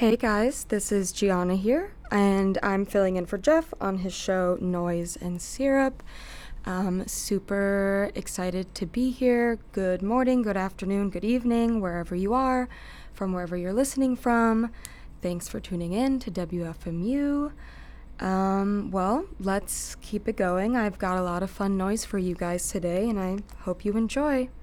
Hey guys, this is Gianna here, and I'm filling in for Jeff on his show Noise and Syrup. Super excited to be here. Good morning, good afternoon, good evening, wherever you are, from wherever you're listening from. Thanks for tuning in to WFMU. Well, let's keep it going. I've got a lot of fun noise for you guys today, and I hope you enjoy.